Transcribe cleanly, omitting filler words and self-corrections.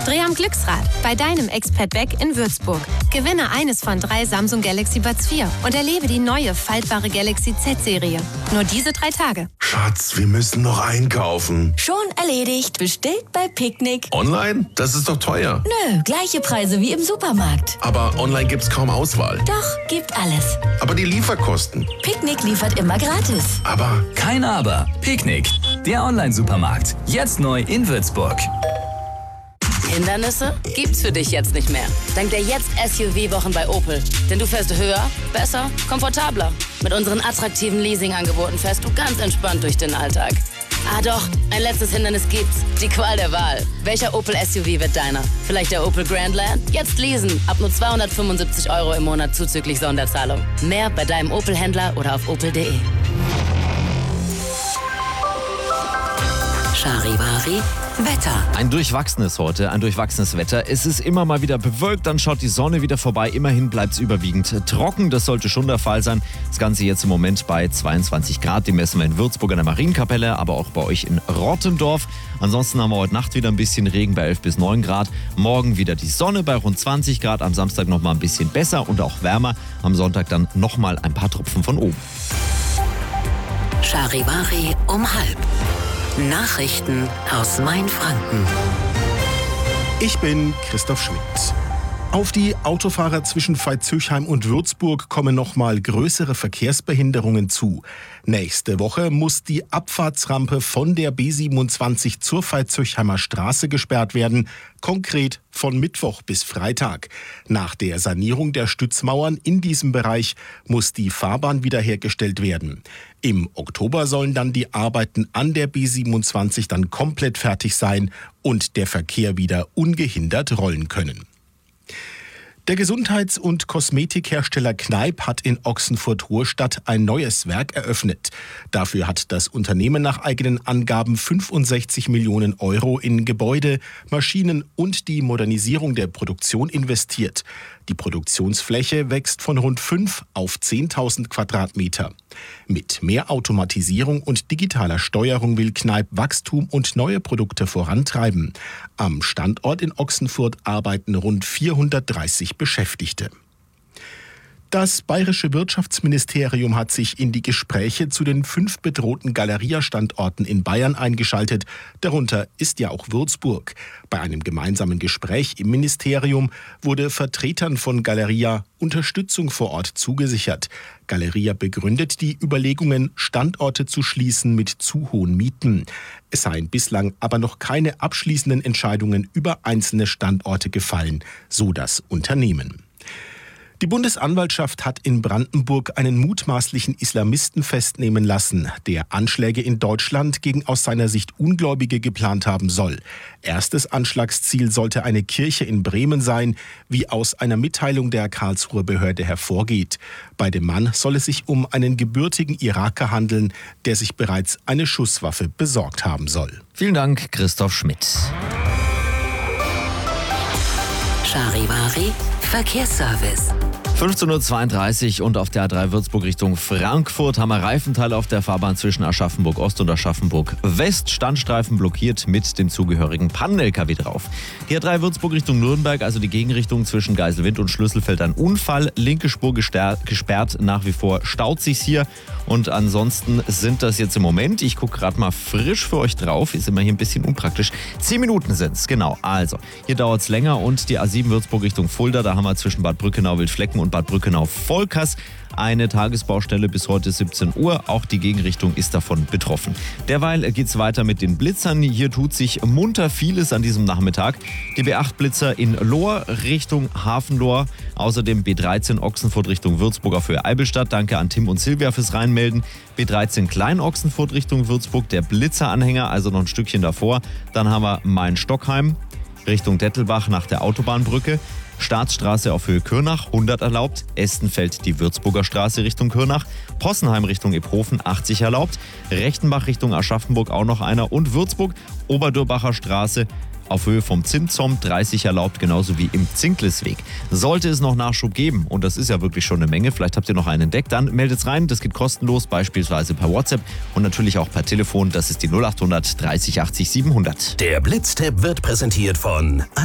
Dreh am Glücksrad bei deinem Expert Beck in Würzburg. Gewinne eines von 3 Samsung Galaxy Buds 4 und erlebe die neue faltbare Galaxy Z-Serie. Nur diese 3 Tage. Schatz, wir müssen noch einkaufen. Schon erledigt. Bestellt bei Picknick. Online? Das ist doch teuer. Nö, gleiche Preise wie im Supermarkt. Aber online gibt's kaum Auswahl. Doch, gibt alles. Aber die Lieferkosten. Picknick liefert immer gratis. Aber kein Aber. Picknick, der Online-Supermarkt. Jetzt neu in Würzburg. Hindernisse gibt's für dich jetzt nicht mehr. Dank der Jetzt-SUV-Wochen bei Opel. Denn du fährst höher, besser, komfortabler. Mit unseren attraktiven Leasing-Angeboten fährst du ganz entspannt durch den Alltag. Ah doch, ein letztes Hindernis gibt's. Die Qual der Wahl. Welcher Opel-SUV wird deiner? Vielleicht der Opel Grandland? Jetzt leasen. Ab nur 275 € im Monat zuzüglich Sonderzahlung. Mehr bei deinem Opel-Händler oder auf opel.de. Charivari Wetter. Ein durchwachsenes Wetter. Es ist immer mal wieder bewölkt, dann schaut die Sonne wieder vorbei. Immerhin bleibt es überwiegend trocken. Das sollte schon der Fall sein. Das Ganze jetzt im Moment bei 22 Grad. Die messen wir in Würzburg an der Marienkapelle, aber auch bei euch in Rottendorf. Ansonsten haben wir heute Nacht wieder ein bisschen Regen bei 11 bis 9 Grad. Morgen wieder die Sonne bei rund 20 Grad. Am Samstag nochmal ein bisschen besser und auch wärmer. Am Sonntag dann nochmal ein paar Tropfen von oben. Charivari um 12:30. Nachrichten aus Mainfranken. Ich bin Christoph Schmidt. Auf die Autofahrer zwischen Veitshöchheim und Würzburg kommen nochmal größere Verkehrsbehinderungen zu. Nächste Woche muss die Abfahrtsrampe von der B27 zur Veitshöchheimer Straße gesperrt werden, konkret von Mittwoch bis Freitag. Nach der Sanierung der Stützmauern in diesem Bereich muss die Fahrbahn wiederhergestellt werden. Im Oktober sollen dann die Arbeiten an der B27 dann komplett fertig sein und der Verkehr wieder ungehindert rollen können. Der Gesundheits- und Kosmetikhersteller Kneipp hat in Ochsenfurt-Ruhrstadt ein neues Werk eröffnet. Dafür hat das Unternehmen nach eigenen Angaben 65 Millionen € in Gebäude, Maschinen und die Modernisierung der Produktion investiert. Die Produktionsfläche wächst von rund 5 auf 10.000 Quadratmeter. Mit mehr Automatisierung und digitaler Steuerung will Kneipp Wachstum und neue Produkte vorantreiben. Am Standort in Ochsenfurt arbeiten rund 430 Beschäftigte. Das bayerische Wirtschaftsministerium hat sich in die Gespräche zu den 5 bedrohten Galeria-Standorten in Bayern eingeschaltet. Darunter ist ja auch Würzburg. Bei einem gemeinsamen Gespräch im Ministerium wurde Vertretern von Galeria Unterstützung vor Ort zugesichert. Galeria begründet die Überlegungen, Standorte zu schließen mit zu hohen Mieten. Es seien bislang aber noch keine abschließenden Entscheidungen über einzelne Standorte gefallen, so das Unternehmen. Die Bundesanwaltschaft hat in Brandenburg einen mutmaßlichen Islamisten festnehmen lassen, der Anschläge in Deutschland gegen aus seiner Sicht Ungläubige geplant haben soll. Erstes Anschlagsziel sollte eine Kirche in Bremen sein, wie aus einer Mitteilung der Karlsruher Behörde hervorgeht. Bei dem Mann soll es sich um einen gebürtigen Iraker handeln, der sich bereits eine Schusswaffe besorgt haben soll. Vielen Dank, Christoph Schmidt. Charivari Verkehrsservice. 15:32 Uhr und auf der A3 Würzburg Richtung Frankfurt haben wir Reifenteile auf der Fahrbahn zwischen Aschaffenburg Ost und Aschaffenburg West. Standstreifen blockiert mit dem zugehörigen Pannen-LKW drauf. Die A3 Würzburg Richtung Nürnberg, also die Gegenrichtung zwischen Geiselwind und Schlüsselfeld, ein Unfall. Linke Spur gesperrt, nach wie vor staut sich's hier. Und ansonsten sind das jetzt im Moment, ich gucke gerade mal frisch für euch drauf, ist immer hier ein bisschen unpraktisch, 10 Minuten sind's, genau. Also, hier dauert's länger und die A7 Würzburg Richtung Fulda, da haben wir zwischen Bad Brückenau-Wildflecken und Bad Brückenau-Volkers eine Tagesbaustelle bis heute 17 Uhr. Auch die Gegenrichtung ist davon betroffen. Derweil geht's weiter mit den Blitzern. Hier tut sich munter vieles an diesem Nachmittag. Die B8-Blitzer in Lohr Richtung Hafenlohr. Außerdem B13 Ochsenfurt Richtung Würzburg auf Höhe Eibelstadt. Danke an Tim und Silvia fürs Reinmelden. B13 Klein-Ochsenfurt Richtung Würzburg. Der Blitzeranhänger, also noch ein Stückchen davor. Dann haben wir Main-Stockheim Richtung Dettelbach nach der Autobahnbrücke. Staatsstraße auf Höhe Kürnach, 100 erlaubt. Estenfeld die Würzburger Straße Richtung Kürnach. Possenheim Richtung Ephofen, 80 erlaubt. Rechtenbach Richtung Aschaffenburg auch noch einer. Und Würzburg, Oberdürbacher Straße auf Höhe vom Zinszomm, 30 erlaubt, genauso wie im Zinklesweg. Sollte es noch Nachschub geben, und das ist ja wirklich schon eine Menge, vielleicht habt ihr noch einen entdeckt, dann meldet's rein. Das geht kostenlos, beispielsweise per WhatsApp und natürlich auch per Telefon. Das ist die 0800 30 80 700. Der Blitztipp wird präsentiert von